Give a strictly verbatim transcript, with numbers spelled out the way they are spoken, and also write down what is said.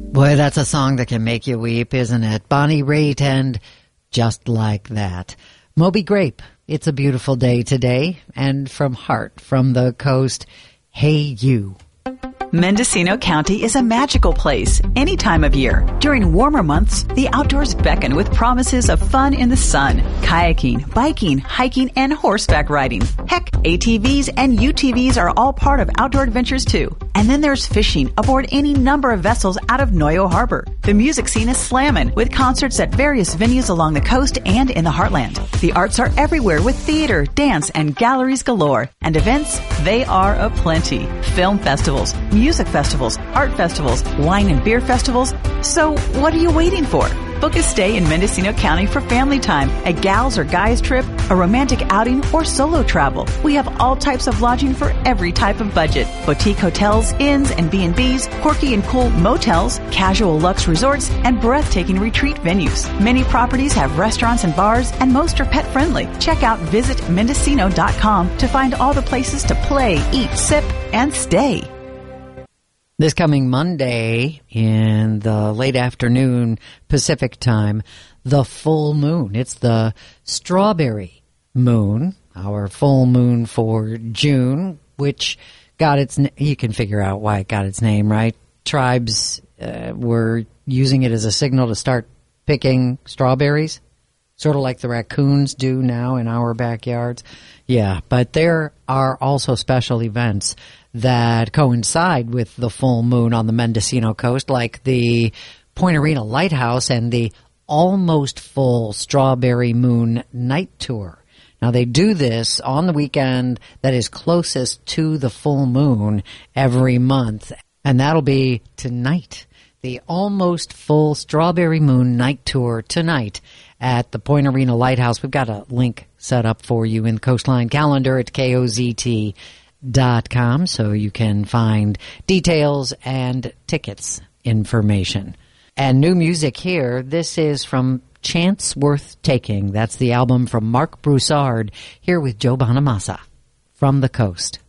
Boy, that's a song that can make you weep, isn't it? Bonnie Raitt and Just Like That. Moby Grape, it's a beautiful day today. And from Heart, from the coast, Hey You. Mendocino County is a magical place any time of year. During warmer months, the outdoors beckon with promises of fun in the sun, kayaking, biking, hiking, and horseback riding. Heck, A T Vs and U T Vs are all part of outdoor adventures too. And then there's fishing aboard any number of vessels out of Noyo Harbor. The music scene is slammin', with concerts at various venues along the coast and in the heartland. The arts are everywhere with theater, dance, and galleries galore. And events, they are aplenty. Film festivals, music festivals, art festivals, wine and beer festivals. So what are you waiting for? Book a stay in Mendocino County for family time, a gals or guys trip, a romantic outing, or solo travel. We have all types of lodging for every type of budget. Boutique hotels, inns and B and Bs, quirky and cool motels, casual luxe resorts, and breathtaking retreat venues. Many properties have restaurants and bars, and most are pet friendly. Check out visit mendocino dot com to find all the places to play, eat, sip, and stay. This coming Monday in the late afternoon Pacific time, the full moon. It's the strawberry moon, our full moon for June, which got its, you can figure out why it got its name, right? Tribes uh, were using it as a signal to start picking strawberries, sort of like the raccoons do now in our backyards. Yeah, but there are also special events that coincide with the full moon on the Mendocino coast, like the Point Arena Lighthouse and the Almost Full Strawberry Moon Night Tour. Now, they do this on the weekend that is closest to the full moon every month, and that'll be tonight. The Almost Full Strawberry Moon Night Tour tonight at the Point Arena Lighthouse. We've got a link set up for you in the Coastline calendar at K O Z T dot com, so you can find details and tickets information. And new music here. This is from Chance Worth Taking. That's the album from Mark Broussard, here with Joe Bonamassa from the coast.